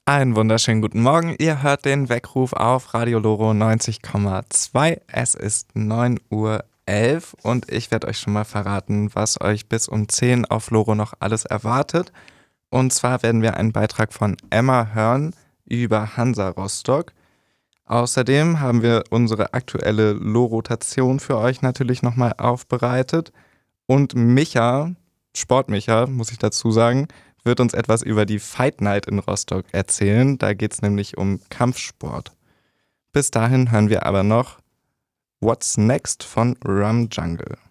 Einen wunderschönen guten Morgen. Ihr hört den Weckruf auf Radio Loro 90,2. Es ist 9:11 Uhr und ich werde euch schon mal verraten, was euch bis um 10 auf Loro noch alles erwartet. Und zwar werden wir einen Beitrag von Emma hören über Hansa Rostock. Außerdem haben wir unsere aktuelle Loro-Rotation für euch natürlich nochmal aufbereitet. Und Micha, Sportmicha, muss ich dazu sagen, wird uns etwas über die Fight Night in Rostock erzählen. Da geht es nämlich um Kampfsport. Bis dahin hören wir aber noch What's Next von Rum Jungle.